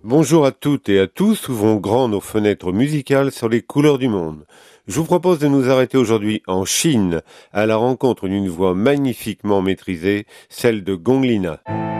Bonjour à toutes et à tous, ouvrons grand nos fenêtres musicales sur les couleurs du monde. Je vous propose de nous arrêter aujourd'hui en Chine, à la rencontre d'une voix magnifiquement maîtrisée, celle de Gong Lina.